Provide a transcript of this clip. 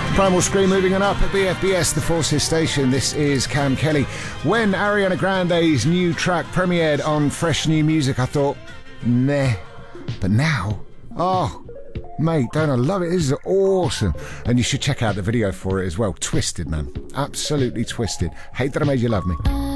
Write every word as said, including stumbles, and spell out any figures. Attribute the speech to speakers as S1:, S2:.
S1: Primal Scream moving on up at B F B S, the Forces station. This is Cam Kelly. When Ariana Grande's new track premiered on Fresh New Music, I thought, meh. But now, oh, mate, don't I love it? This is awesome. And you should check out the video for it as well. Twisted, man. Absolutely twisted. Hate that I made you love me.